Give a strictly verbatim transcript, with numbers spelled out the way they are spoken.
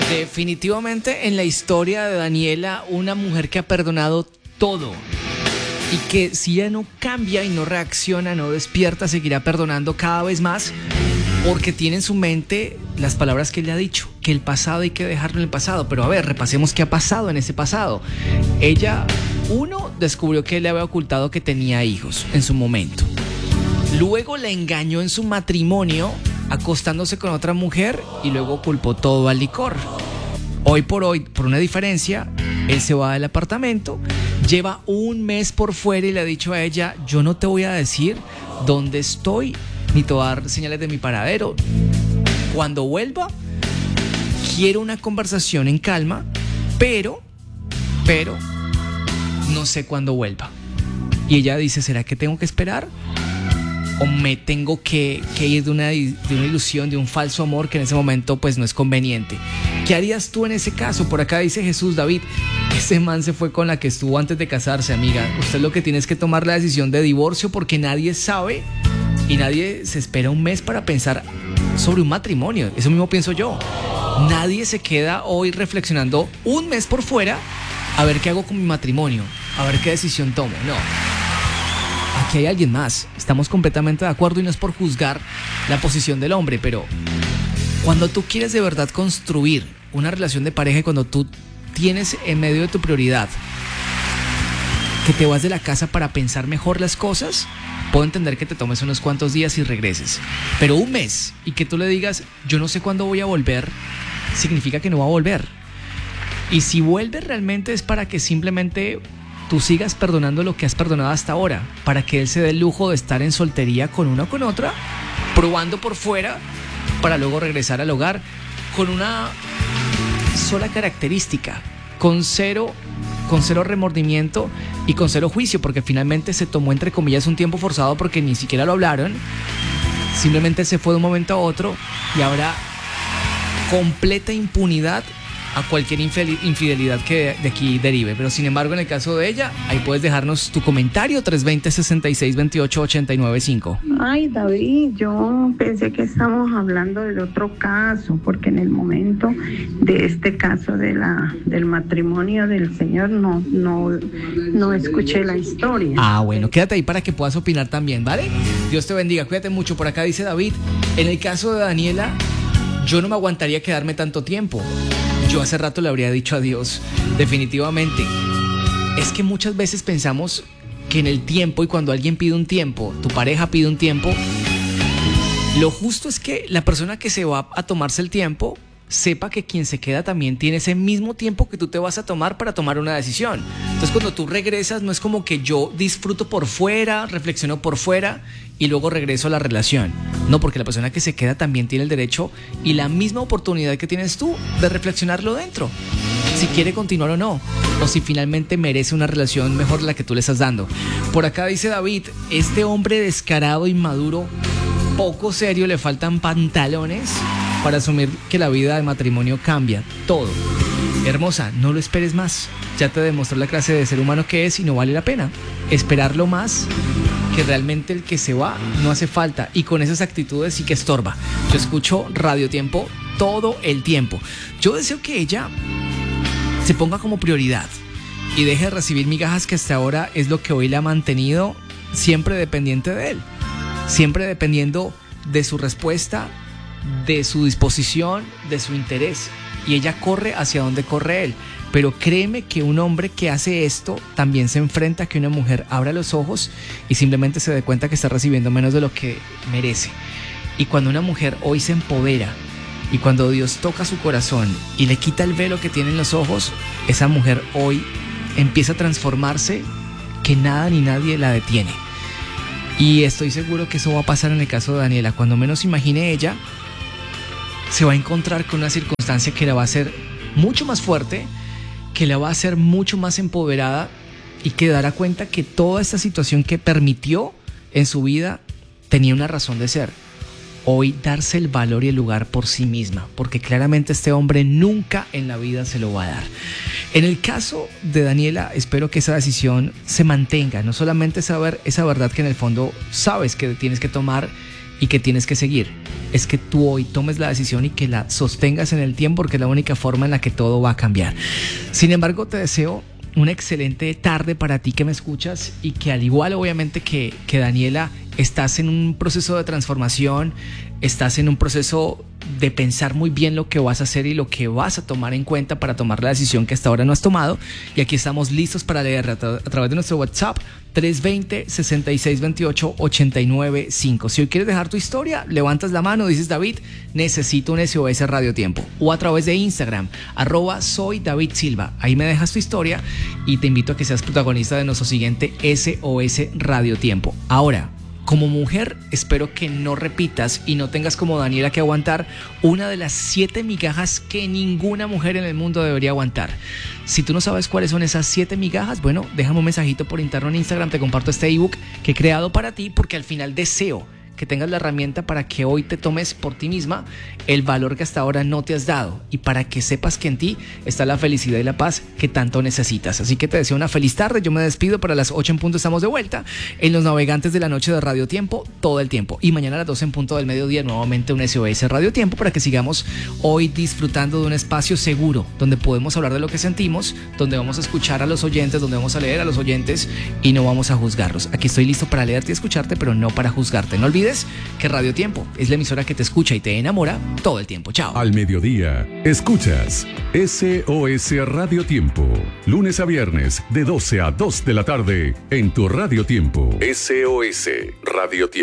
Definitivamente en la historia de Daniela, una mujer que ha perdonado todo y que si ella no cambia y no reacciona, no despierta, seguirá perdonando cada vez más porque tiene en su mente las palabras que él le ha dicho, que el pasado hay que dejarlo en el pasado. Pero a ver, repasemos qué ha pasado en ese pasado. Ella, uno, descubrió que él le había ocultado que tenía hijos en su momento. Luego le engañó en su matrimonio acostándose con otra mujer y luego culpó todo al licor. Hoy por hoy, por una diferencia, él se va del apartamento, lleva un mes por fuera y le ha dicho a ella: yo no te voy a decir dónde estoy ni te voy a dar señales de mi paradero. Cuando vuelva, quiero una conversación en calma, pero, pero, no sé cuándo vuelva. Y ella dice: ¿será que tengo que esperar? ¿O me tengo que, que ir de una, de una ilusión, de un falso amor que en ese momento pues no es conveniente? ¿Qué harías tú en ese caso? Por acá dice Jesús David: ese man se fue con la que estuvo antes de casarse, amiga. Usted lo que tiene es que tomar la decisión de divorcio, porque nadie sabe y nadie se espera un mes para pensar sobre un matrimonio. Eso mismo pienso yo. Nadie se queda hoy reflexionando un mes por fuera a ver qué hago con mi matrimonio, a ver qué decisión tomo. No. Aquí hay alguien más. Estamos completamente de acuerdo y no es por juzgar la posición del hombre, pero cuando tú quieres de verdad construir una relación de pareja y cuando tú tienes en medio de tu prioridad que te vas de la casa para pensar mejor las cosas, puedo entender que te tomes unos cuantos días y regreses. Pero un mes y que tú le digas: yo no sé cuándo voy a volver, significa que no va a volver. Y si vuelve realmente es para que simplemente tú sigas perdonando lo que has perdonado hasta ahora, para que él se dé el lujo de estar en soltería con una o con otra, probando por fuera, para luego regresar al hogar con una sola característica, con cero, con cero remordimiento y con cero juicio, porque finalmente se tomó entre comillas un tiempo forzado porque ni siquiera lo hablaron, simplemente se fue de un momento a otro y habrá completa impunidad a cualquier infidelidad que de aquí derive. Pero sin embargo, en el caso de ella, ahí puedes dejarnos tu comentario: tres dos cero, seis seis dos ocho, ocho nueve cinco. Ay, David, yo pensé que estábamos hablando del otro caso, porque en el momento de este caso de la del matrimonio del señor no, no, no escuché la historia. Ah, bueno, quédate ahí para que puedas opinar también, ¿vale? Dios te bendiga, cuídate mucho. Por acá dice David: en el caso de Daniela, yo no me aguantaría quedarme tanto tiempo. Yo hace rato le habría dicho adiós, definitivamente. Es que muchas veces pensamos que en el tiempo, y cuando alguien pide un tiempo, tu pareja pide un tiempo, lo justo es que la persona que se va a tomarse el tiempo sepa que quien se queda también tiene ese mismo tiempo que tú te vas a tomar para tomar una decisión. Entonces cuando tú regresas, no es como que yo disfruto por fuera, reflexiono por fuera y luego regreso a la relación. No, porque la persona que se queda también tiene el derecho y la misma oportunidad que tienes tú de reflexionarlo dentro, si quiere continuar o no, o si finalmente merece una relación mejor de la que tú le estás dando. Por acá dice David: este hombre descarado, inmaduro, poco serio, le faltan pantalones para asumir que la vida de matrimonio cambia todo. Hermosa, no lo esperes más. Ya te demostró la clase de ser humano que es y no vale la pena esperarlo más, que realmente el que se va no hace falta, y con esas actitudes sí que estorba. Yo escucho Radio Tiempo todo el tiempo. Yo deseo que ella se ponga como prioridad y deje de recibir migajas, que hasta ahora es lo que hoy le ha mantenido siempre dependiente de él, siempre dependiendo de su respuesta, de su disposición, de su interés, y ella corre hacia donde corre él. Pero créeme que un hombre que hace esto también se enfrenta a que una mujer abra los ojos y simplemente se dé cuenta que está recibiendo menos de lo que merece. Y cuando una mujer hoy se empodera y cuando Dios toca su corazón y le quita el velo que tiene en los ojos, esa mujer hoy empieza a transformarse, que nada ni nadie la detiene. Y estoy seguro que eso va a pasar en el caso de Daniela. Cuando menos imagine ella, se va a encontrar con una circunstancia que la va a hacer mucho más fuerte, que la va a hacer mucho más empoderada, y que dará cuenta que toda esta situación que permitió en su vida tenía una razón de ser. Hoy darse el valor y el lugar por sí misma, porque claramente este hombre nunca en la vida se lo va a dar. En el caso de Daniela, espero que esa decisión se mantenga, no solamente saber esa verdad que en el fondo sabes que tienes que tomar y que tienes que seguir. es que tú hoy tomes la decisión y que la sostengas en el tiempo, porque es la única forma en la que todo va a cambiar. Sin embargo, te deseo una excelente tarde para ti que me escuchas y que, al igual obviamente que, que Daniela, estás en un proceso de transformación, estás en un proceso de pensar muy bien lo que vas a hacer y lo que vas a tomar en cuenta para tomar la decisión que hasta ahora no has tomado. Y aquí estamos listos para leer a, tra- a través de nuestro WhatsApp tres dos cero, seis seis dos ocho, ocho nueve cinco. Si hoy quieres dejar tu historia, levantas la mano, dices: David, necesito un S O S Radio Tiempo. O a través de Instagram, arroba soy David Silva. Ahí me dejas tu historia y te invito a que seas protagonista de nuestro siguiente S O S Radio Tiempo. Ahora, como mujer, espero que no repitas y no tengas como Daniela que aguantar una de las siete migajas que ninguna mujer en el mundo debería aguantar. Si tú no sabes cuáles son esas siete migajas, bueno, déjame un mensajito por interno en Instagram, te comparto este ebook que he creado para ti, porque al final deseo que tengas la herramienta para que hoy te tomes por ti misma el valor que hasta ahora no te has dado y para que sepas que en ti está la felicidad y la paz que tanto necesitas. Así que te deseo una feliz tarde. Yo me despido. Para las ocho en punto estamos de vuelta en Los Navegantes de la Noche de Radio Tiempo todo el tiempo. Y mañana a las doce en punto del mediodía nuevamente un S O S Radio Tiempo para que sigamos hoy disfrutando de un espacio seguro donde podemos hablar de lo que sentimos, donde vamos a escuchar a los oyentes, donde vamos a leer a los oyentes y no vamos a juzgarlos. Aquí estoy listo para leerte y escucharte, pero no para juzgarte. No olvides que Radio Tiempo es la emisora que te escucha y te enamora todo el tiempo. Chao. Al mediodía, escuchas S O S Radio Tiempo. Lunes a viernes, de doce a dos de la tarde, en tu Radio Tiempo. S O S Radio Tiempo.